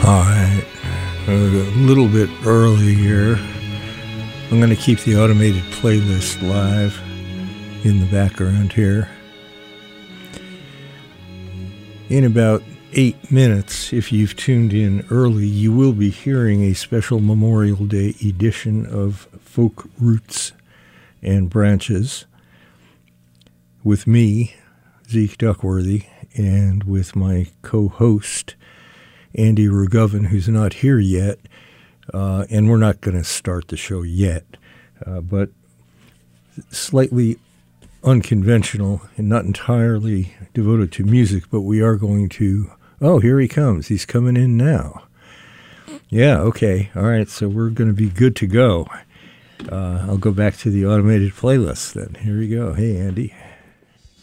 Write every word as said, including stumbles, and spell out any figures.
All right, a little bit early here. I'm going to keep the automated playlist live in the background here. In about eight minutes, if you've tuned in early, you will be hearing a special Memorial Day edition of Folk Roots and Branches with me, Zeke Duckworthy, and with my co-host, Andy Rugovin, who's not here yet, uh, and we're not going to start the show yet, uh, but slightly unconventional and not entirely devoted to music, but we are going to, oh, here he comes. He's coming in now. Yeah, okay. All right, so we're going to be good to go. Uh, I'll go back to the automated playlist then. Here we go. Hey, Andy.